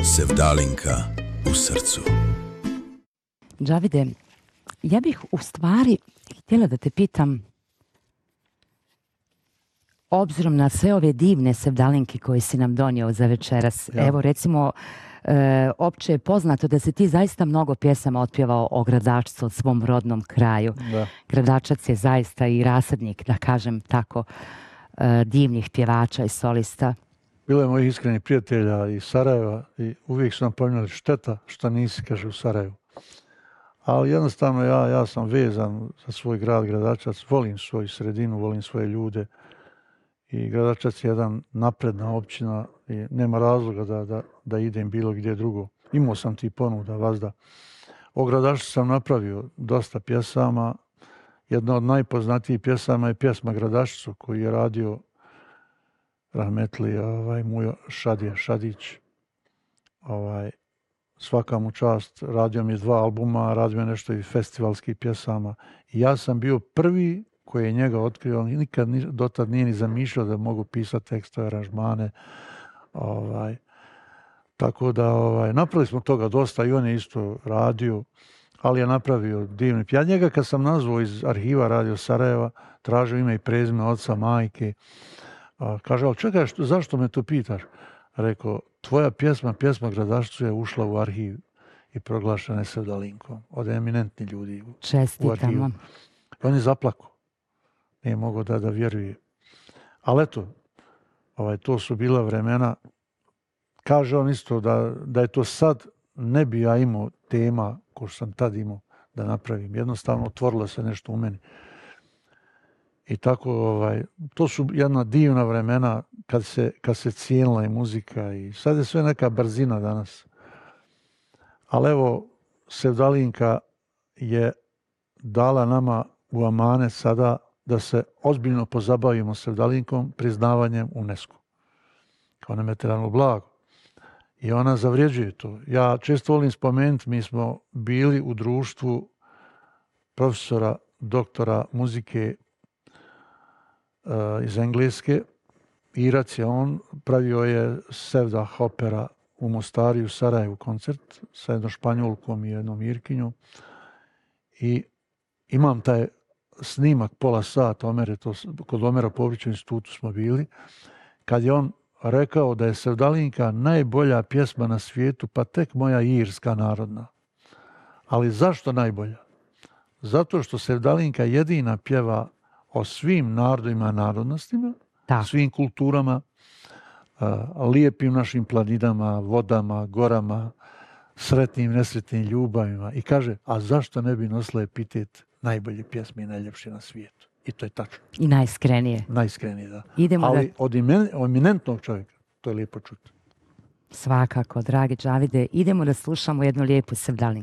Sevdalinka u srcu. Džavide, ja bih u stvari htjela da te pitam, obzirom na sve ove divne sevdalinke koje si nam donio za večeras, evo recimo, opće je poznato da si ti zaista mnogo pjesama otpjevao o Gradačcu, o svom rodnom kraju. Da. Gradačac je zaista i rasadnik, da kažem tako, divnih pjevača i solista. Bilo je mojih iskrenih prijatelja iz Sarajeva i uvijek su nam pominjali šteta što nisi, kaže, u Sarajevu. Ali jednostavno ja sam vezan za svoj grad Gradačac, volim svoju sredinu, volim svoje ljude i Gradačac je jedan napredna općina i nema razloga da idem bilo gdje drugo. Imao sam ti ponuda, vazda. O Gradačcu sam napravio dosta pjesama. Jedna od najpoznatijih pjesama je pjesma Gradačcu koju je radio rahmetli Mujo Šadić. Svaka mu čast, radio mi je 2 albuma, radio mi nešto i festivalskih pjesama. I ja sam bio prvi koji je njega otkrio, on nikad dotad nije ni zamišljao da mogu pisati tekstove, aranžmane. Tako da napravili smo toga dosta i on je isto radio, ali je napravio divni. Ja njega kad sam nazvao iz arhiva Radio Sarajeva, tražio ime i prezime oca, majke, kaže, ali čekaj, zašto me to pitaš? Rekao, tvoja pjesma Gradačcu je ušla u arhiv i proglašena je Sevdalinkom od eminentnih ljudi u arhivu. On je zaplakao. Nije mogao da vjeruje. Ali eto, to su bila vremena. Kaže on isto da je to sad, ne bi ja imao tema ko što sam tad imao da napravim. Jednostavno otvorilo se nešto u meni. I tako, to su jedna divna vremena kad se cijenila i muzika i sad je sve neka brzina danas. Ali evo, Sevdalinka je dala nama u amanet sada da se ozbiljno pozabavimo Sevdalinkom priznavanjem UNESCO kao nematerijalno blago. I ona zavređuje to. Ja često volim spomenuti, mi smo bili u društvu profesora, doktora muzike iz Engleske. Irac je on, pravio je Sevda Opera u Mostaru i u Sarajevu koncert sa jednom Španjolkom i jednom Irkinjom. I imam taj snimak pola sata, kod Omera Povrića institutu smo bili, kad je on rekao da je Sevdalinka najbolja pjesma na svijetu, pa tek moja irska narodna. Ali zašto najbolja? Zato što Sevdalinka jedina pjeva o svim narodima i narodnostima, svim kulturama, lijepim našim planinama, vodama, gorama, sretnim, nesretnim ljubavima. I kaže, a zašto ne bi nosila epitet najbolje pjesme i najljepše na svijetu? I to je tačno. I najiskrenije. Najiskrenije, da. Ali od eminentnog čovjeka, to je lijepo čuti. Svakako, dragi Džavide, idemo da slušamo jednu lijepu Sevdalinku.